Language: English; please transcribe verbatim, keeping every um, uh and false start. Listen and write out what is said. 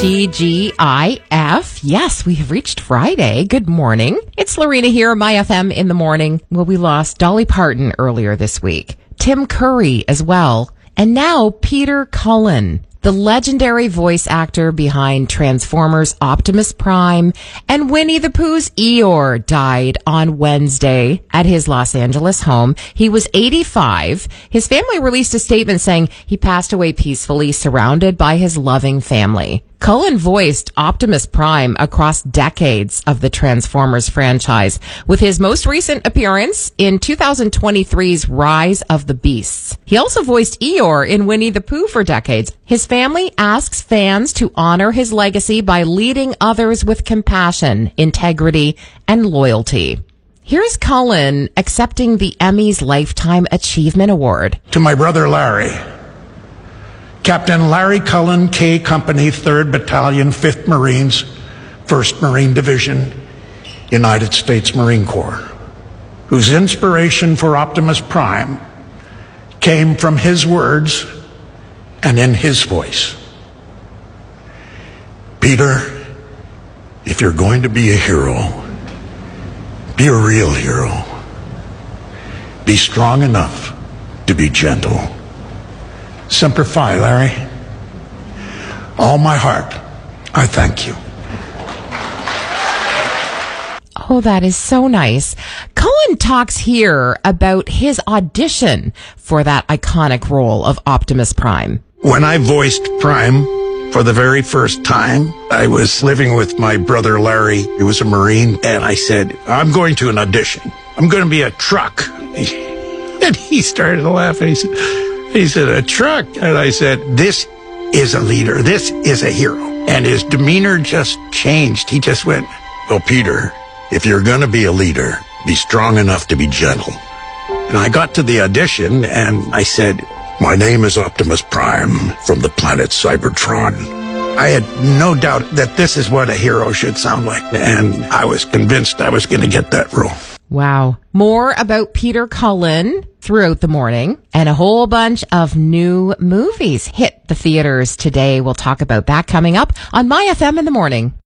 T G I F. Yes, we have reached Friday. Good morning. It's Lorena here, My F M in the morning. Well, we lost Dolly Parton earlier this week, Tim Curry as well, and now Peter Cullen, the legendary voice actor behind Transformers Optimus Prime and Winnie the Pooh's Eeyore, died on Wednesday at his Los Angeles home. He was eighty-five. His family released a statement saying he passed away peacefully, surrounded by his loving family. Cullen voiced Optimus Prime across decades of the Transformers franchise, with his most recent appearance in two thousand twenty-three's Rise of the Beasts. He also voiced Eeyore in Winnie the Pooh for decades. His family asks fans to honor his legacy by leading others with compassion, integrity, and loyalty. Here's Cullen accepting the Emmys Lifetime Achievement Award. To my brother Larry, Captain Larry Cullen, K Company, third Battalion, fifth Marines, first Marine Division, United States Marine Corps, whose inspiration for Optimus Prime came from his words and in his voice. Peter, if you're going to be a hero, be a real hero. Be strong enough to be gentle. Semper Fi, Larry. All my heart, I thank you. Oh, that is so nice. Cullen talks here about his audition for that iconic role of Optimus Prime. When I voiced Prime for the very first time, I was living with my brother Larry, who was a Marine, and I said, I'm going to an audition. I'm going to be a truck. And he started laughing. He said, He said, a truck. And I said, this is a leader. This is a hero. And his demeanor just changed. He just went, well, Peter, if you're going to be a leader, be strong enough to be gentle. And I got to the audition and I said, my name is Optimus Prime from the planet Cybertron. I had no doubt that this is what a hero should sound like. And I was convinced I was going to get that role. Wow. More about Peter Cullen throughout the morning, and a whole bunch of new movies hit the theaters today. We'll talk about that coming up on My F M in the morning.